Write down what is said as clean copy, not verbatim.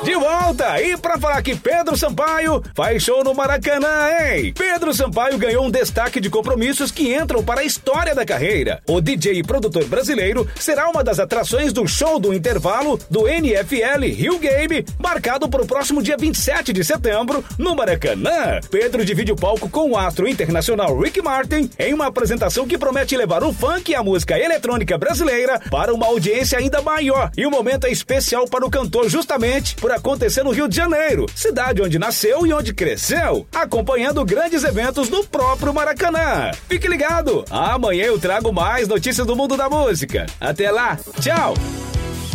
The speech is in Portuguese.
De volta! E pra falar que Pedro Sampaio faz show no Maracanã, hein? Pedro Sampaio ganhou um destaque de compromissos que entram para a história da carreira. O DJ e produtor brasileiro será uma das atrações do show do intervalo do NFL Rio Game, marcado para o próximo dia 27 de setembro, no Maracanã. Pedro divide o palco com o astro internacional Rick Martin em uma apresentação que promete levar o funk e a música eletrônica brasileira para uma audiência ainda maior. E o momento é especial para o cantor justamente por acontecer no Rio de Janeiro, cidade onde nasceu e onde cresceu, acompanhando grandes eventos no próprio Maracanã. Fique ligado, amanhã eu trago mais notícias do mundo da música. Até lá, tchau!